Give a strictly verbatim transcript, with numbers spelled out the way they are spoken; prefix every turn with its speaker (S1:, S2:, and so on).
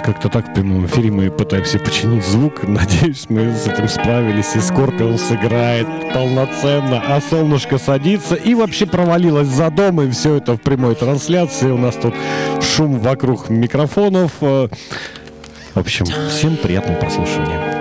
S1: как-то так в прямом эфире мы пытаемся починить звук. Надеюсь, мы с этим справились. И Скорпион сыграет полноценно, а солнышко садится. И вообще провалилось за дом. И все это в прямой трансляции. У нас тут шум вокруг микрофонов. В общем, всем приятного прослушивания.